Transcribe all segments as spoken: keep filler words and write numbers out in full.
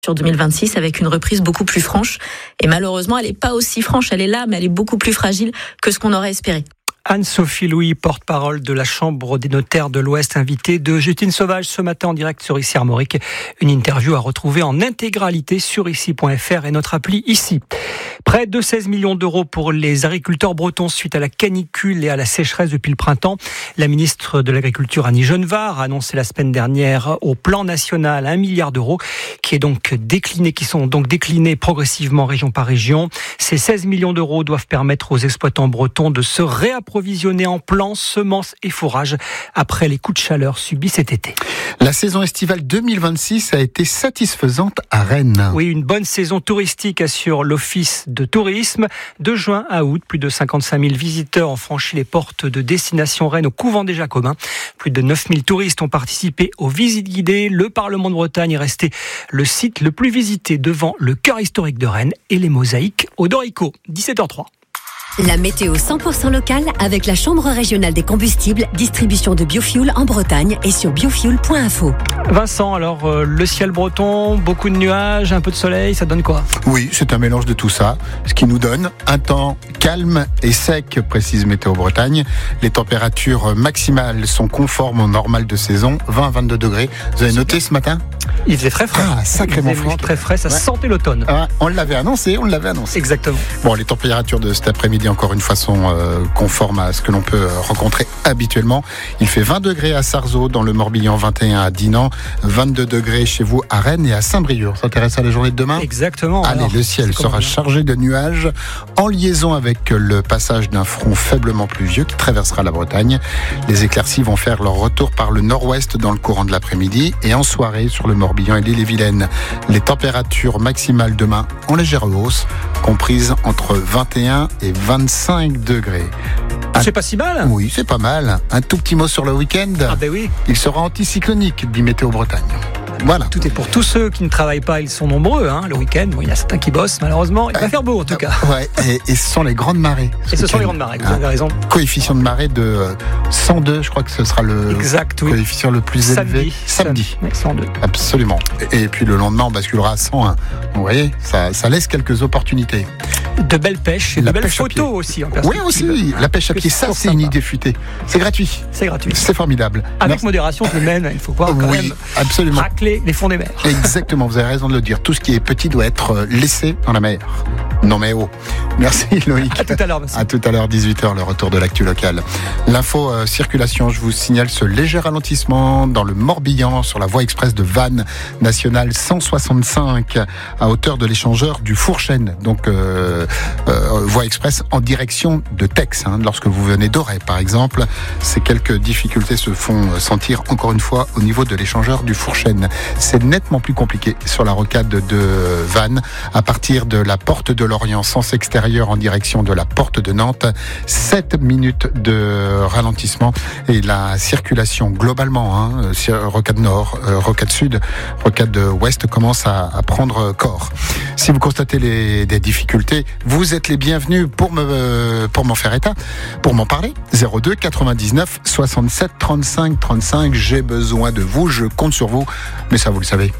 sur deux mille vingt-six avec une reprise beaucoup plus franche. Et malheureusement, elle n'est pas aussi franche, elle est là, mais elle est beaucoup plus fragile que ce qu'on aurait espéré. Anne-Sophie Louis, porte-parole de la Chambre des notaires de l'Ouest, invitée de Justine Sauvage ce matin en direct sur Ici Armorique. Une interview à retrouver en intégralité sur ici point f r et notre appli Ici. Près de seize millions d'euros pour les agriculteurs bretons suite à la canicule et à la sécheresse depuis le printemps. La ministre de l'Agriculture, Annie Genevard, a annoncé la semaine dernière au plan national un milliard d'euros qui est donc décliné, qui sont donc déclinés progressivement région par région. Ces seize millions d'euros doivent permettre aux exploitants bretons de se réapprovisionner en plants, semences et fourrages après les coups de chaleur subis cet été. La saison estivale deux mille vingt-six a été satisfaisante à Rennes. Oui, une bonne saison touristique assure l'Office de tourisme. De juin à août, plus de cinquante-cinq mille visiteurs ont franchi les portes de Destination Rennes au couvent des Jacobins. Plus de neuf mille touristes ont participé aux visites guidées. Le Parlement de Bretagne est resté le site le plus visité devant le cœur historique de Rennes et les mosaïques au Dorico. dix-sept heures trois. La météo cent pour cent locale avec la Chambre régionale des combustibles, distribution de biofuel en Bretagne et sur biofuel point info. Vincent, alors euh, le ciel breton, beaucoup de nuages, un peu de soleil, ça donne quoi ? Oui, c'est un mélange de tout ça, ce qui nous donne un temps calme et sec, précise Météo Bretagne. Les températures maximales sont conformes au normal de saison, vingt à vingt-deux degrés. Vous avez noté ce matin ? Il faisait très frais. Ah, sacrément frais. Très frais, ça ouais. sentait l'automne. Ah, on l'avait annoncé, on l'avait annoncé. Exactement. Bon, les températures de cet après-midi, encore une fois, sont euh, conformes à ce que l'on peut rencontrer habituellement. Il fait vingt degrés à Sarzeau, dans le Morbihan, vingt et un à Dinan, vingt-deux degrés chez vous à Rennes et à Saint-Brieuc. Ça s'intéresse à la journée de demain ? Exactement. Allez, alors, le ciel sera bien. chargé de nuages, en liaison avec le passage d'un front faiblement pluvieux qui traversera la Bretagne. Les éclaircies vont faire leur retour par le nord-ouest dans le courant de l'après-midi et en soirée sur le Morbihan et l'Ille-et-Vilaine. Les températures maximales demain en légère hausse, comprises entre vingt et un et vingt-cinq degrés. Un... C'est pas si mal. Oui, c'est pas mal. Un tout petit mot sur le week-end. Ah ben oui. Il sera anticyclonique, dit Météo Bretagne. Voilà. Tout est pour tous ceux qui ne travaillent pas, ils sont nombreux hein, le week-end. Bon, il y a certains qui bossent malheureusement. Il va faire beau en tout cas. Ouais, et, et ce sont les grandes marées. Ce et ce sont les grandes marées, vous avez raison. Coefficient de marée de cent deux, je crois que ce sera le exact, oui. coefficient le plus samedi, élevé. Samedi. Oui, cent deux. Absolument. Et, et puis le lendemain, on basculera à cent un. Vous voyez, ça, ça laisse quelques opportunités. De belles pêches et la de belles pêche photos aussi. En oui, aussi. La pêche à pied, ça, c'est une idée futée. C'est gratuit. C'est gratuit. C'est formidable. Avec Merci. modération, je le mène. Il faut voir quand oui, même absolument. racler les fonds des mers. Exactement, vous avez raison de le dire. Tout ce qui est petit doit être laissé dans la mer. Non mais oh. Merci Loïc. À tout à l'heure, monsieur. À tout à l'heure, dix-huit heures, le retour de l'actu locale. L'info euh, circulation, je vous signale ce léger ralentissement dans le Morbihan sur la voie express de Vannes, nationale cent soixante-cinq, à hauteur de l'échangeur du Fourchène. Donc, euh, euh, voie express en direction de Tex. Hein. Lorsque vous venez d'Auray, par exemple, ces quelques difficultés se font sentir encore une fois au niveau de l'échangeur du Fourchène. C'est nettement plus compliqué sur la rocade de Vannes, à partir de la porte de Lorient, sens extérieur en direction de la porte de Nantes. sept minutes de ralentissement et la circulation globalement, hein, rocade nord, euh, rocade sud, rocade ouest commence à, à prendre corps. Si vous constatez les, des difficultés, vous êtes les bienvenus pour me pour m'en faire état, pour m'en parler. zéro deux quatre-vingt-dix-neuf soixante-sept trente-cinq trente-cinq. J'ai besoin de vous, je compte sur vous, mais ça vous le savez.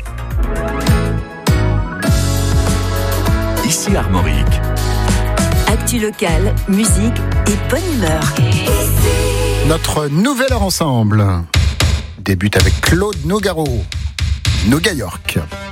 Ici Armorique. Actu locale, musique et bonne humeur. Notre nouvelle heure ensemble débute avec Claude Nougaro, Nouga York.